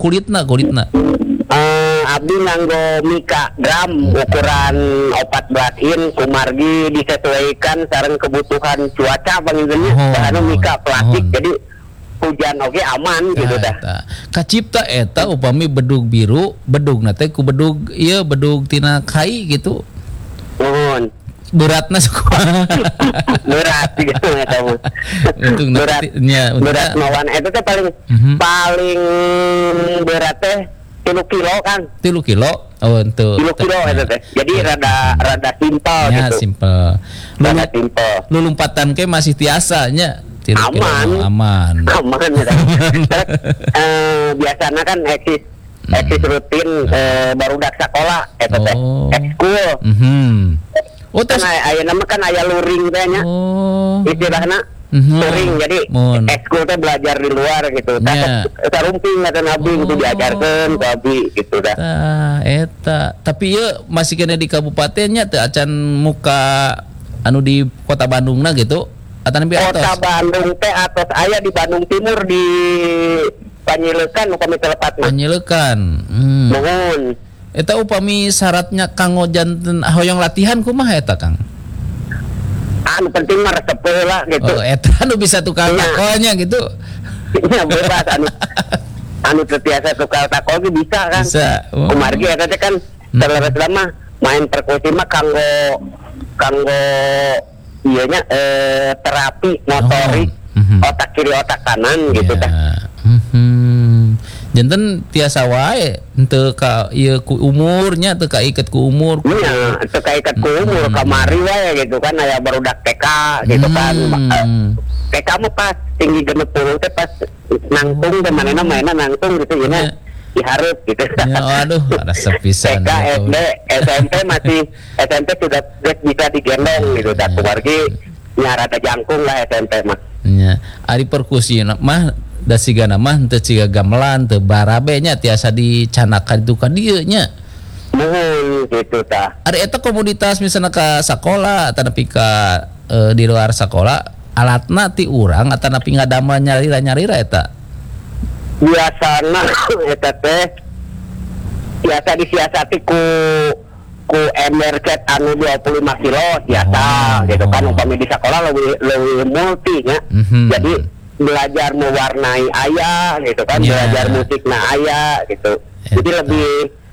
kulitna. Abdi nganggo mika drum ukuran 14 in kumargi disesuaikan sareng kebutuhan cuaca panggilnya mika plastik jadi hujan oke aman gitu dah. Kacipta eta upami bedug biru, bedugna teh ku bedug ieu bedug tina kai gitu. Nuhun. Beratna sakumaha? Berat gitu eta mah. Berat mawan eta teh paling berat teh 3 kilo kan. 3 kilo. Oh ente. 3 kilo eta teh. Jadi rada simpel ya, gitu. Simpel. Rada simpel. Lulumpatan ke masih tiasa nya. Aman ya. Biasanya kan eksis rutin barudak sekolah eta teh ekskul. Oh terus aya nama kan aya luring teh nya. Istilahna luring jadi ekskul teh belajar di luar gitu. Sarumping eta nabi gitu diajarkeun ka abi gitu dah. Eta tapi ieu masih kena di kabupatennya teh acan muka anu di kota Bandungna gitu. Kota Bandung teh atos aya di Bandung Timur di Panyilekan upami telepatna. Panyilekan. Nuhun. Eta upami syaratnya kanggo janten hoyong latihan kumaha eta Kang? Anu penting mah resep heula gitu. Oh eta anu bisa tukar takolnya gitu. Nya bebas anu terbiasa tukar takol ge bisa kan. Bisa. Kumargi eta teh kan terleres mah main perkusi mah kanggo iyanya terapi motorik otak kiri otak kanan gitu dah. Janten tiasa wae henteu ka ieu ku umurnya teu kaiket ku umur. Nya teu kaiket ku umur kamari wae gitu kan aya barudak TK gitu kan. TK mah pas tinggi 60 teh pas nangtung teh manehna mainna nangtung gitu nya dihareup gitu. Ya aduh ada sepisan. TK SD SMP SMP sudah bisa digendong gitu dah keluarga nya rada jangkung lah SMP mah. Nya ari perkusi mah da sigana mah teu ciga gamelan teu barabe nya tiasa dicanakan itu ka dieu nya. Muhun gitu tah. Ari eta komoditas misalna ka sakola atau nepi ka di luar sakola alatna ti urang atau nepi ngadamel nyarira eta. Biasana eta teh biasa disiasati ku ember cat anu 25 kilo biasa gitu kan umpami di sekolah lebih multi nya. Jadi belajar mewarnai aya gitu kan belajar musikna aya gitu. Jadi lebih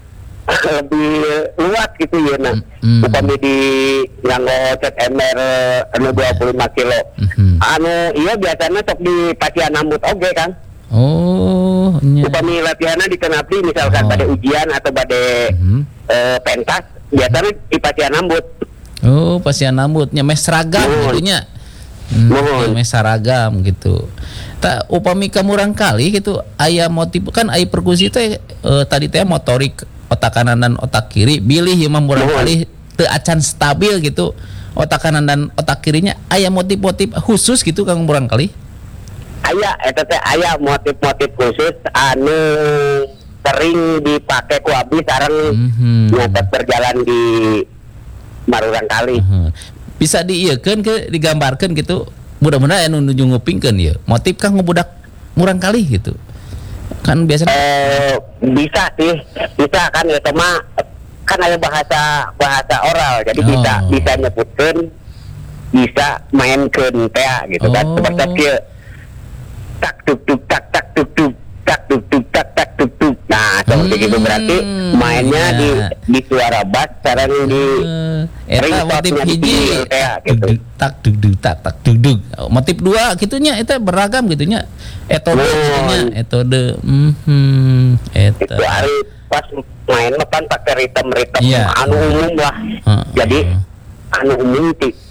luas gitu ya nah. Umpami di nganggo cat ember anu 25 kilo. Anu iya biasanya sok di pasian ambut oge kan. Oh, upami latihanna di kenapri misalkan pada ujian atau pada pentas biasanya di pasian ambut. Oh, pasian ambutnya mes seragam gitunya. Mes seragam gitu. Tak upami kamurang kali gitu aya motif kan aya perkusi teh tadi teh motorik otak kanan dan otak kiri bilih ieu mah murang kali teu acan stabil gitu. Otak kanan dan otak kirinya aya motif-motif khusus gitu Kang murang kali. Aya eta teh aya motif-motif khusus anu sering dipakai ku abdi sareng nyatet berjalan di marurang kali. Bisa diieukeun ke digambarkeun gitu. Mudah-mudahan anu nuju ngupingkeun ieu. Motif Kang budak murang kali gitu. Kan biasanya bisa sih. Bisa kan eta mah kan ada bahasa oral. Jadi bisa nyebutkeun bisa mainkeun teh gitu kan seperti kieu. Tak tuk tuk tak tak tuk tuk tak tuk tuk tak tak tuk tuk. Nah, seperti gitu berarti mainnya di suara bass sareng di eta motif hiji gitu. Tak tuk tuk tak tak tuk tuk. Motif dua gitunya eta beragam gitunya. Etode etode eta. Itu hari pas main mah kan pakai ritme anu umum lah. Jadi anu umum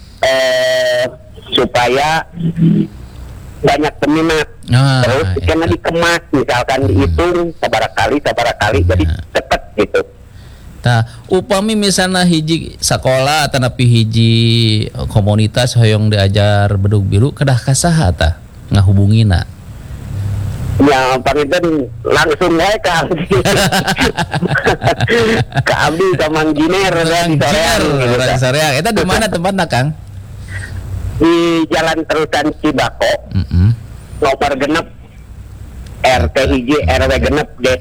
supaya banyak peminat. Terus karena dikemas misalkan dihitung sabaraha kali jadi cepet gitu. Tah upami misalnya hiji sekolah atau napi hiji komunitas hoyong diajar bedug biru kedah kasaha tah ngahubungina. Ya pamiten langsung wae ka abdi. Ka abdi ka Mang Jiner di Soreang. Eta di mana tempatna Kang? Di Jalan Terusan Cibako. Nomor genep RT hiji RW genep